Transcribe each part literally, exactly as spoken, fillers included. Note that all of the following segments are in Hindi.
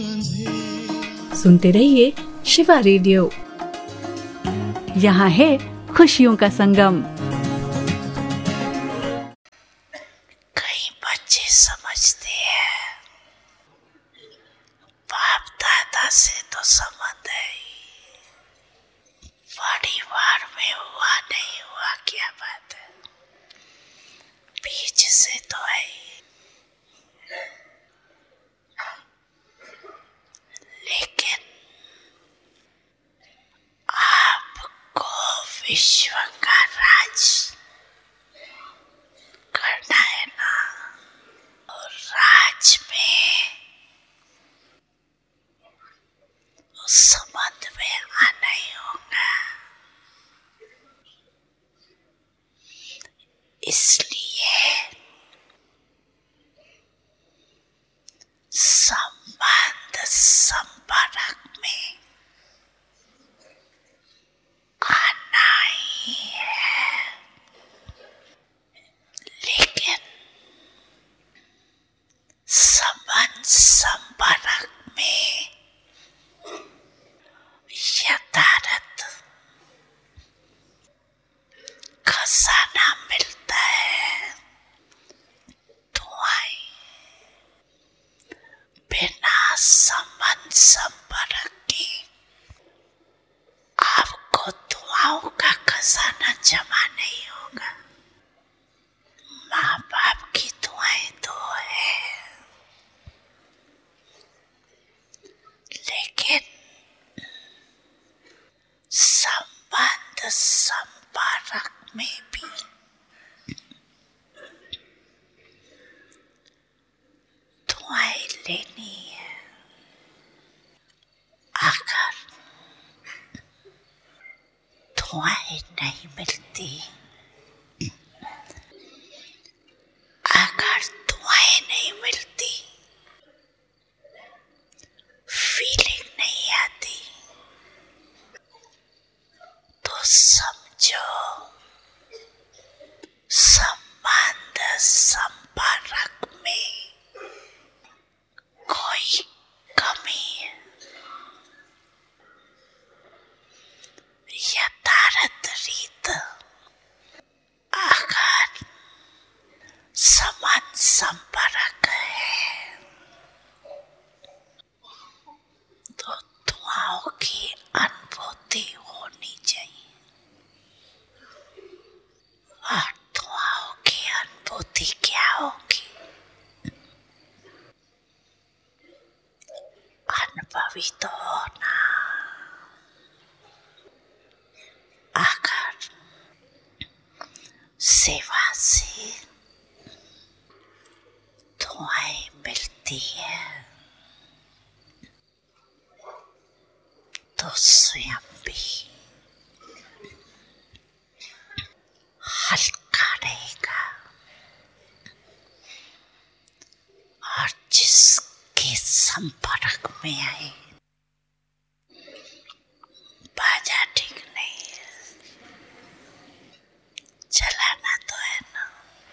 सुनते रहिए शिवा रेडियो। यहाँ है खुशियों का संगम। कई बच्चे समझते हैं बाप दादा से तो संबंध है, परिवार में हुआ नहीं हुआ क्या बात है, बीच से तो है। लेकिन आपको विश्व का राज करना है ना, और राज में उस संबंध में आना ही होगा। इसलिए संबंध संपर्क में आना ही है। लेकिन संबंध संपर्क में यथार्थ खजाना मिलता है, धुआं। बिना संबंध संपर्क के आपको धुआओं का खजाना जमा नहीं होगा। माँ बाप की दुआएं तो है, लेकिन संबंध संपर्क में भी दुआएं लेनी है। अगर दुआएं नहीं मिलती, अगर दुआएं नहीं मिलती, फीलिंग नहीं आती, तो समझो संबंध संपर्क में कोई कमी है। यथार्थ रीत अगर संबंध संपर्क है तो दुआओं की अनुभूति होनी चाहिए। और दुआओं की अनुभूति क्या होगी? अनुभवी तो होना। अगर सेवा से दुआएं मिलती है तो स्वयं भी हल्का रहेगा, और जिसके संपर्क में आए बाजा ठीक नहीं है, चलाना तो है ना।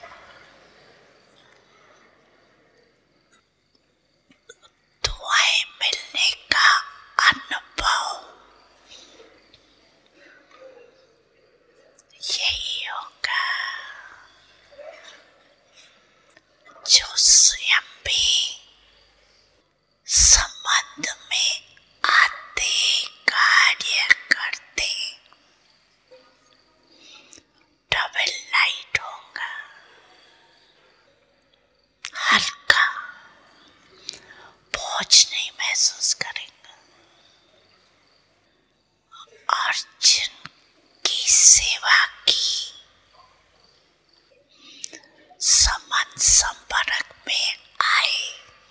दुआएं मिलने का अनुभव यही होगा जो स्वयं भी संबंध में आते कार्य करते डबल लाइट होगा, हल्का, बोझ नहीं महसूस करेंगे। और जिनकी सेवा की संबंध संपर्क में आए,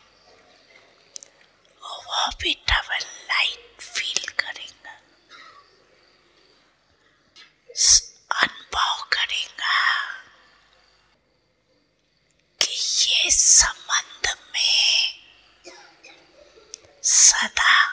वो भी डबल लाइट फील करेंगे, अनुभव करेगा कि ये संबंध में सदा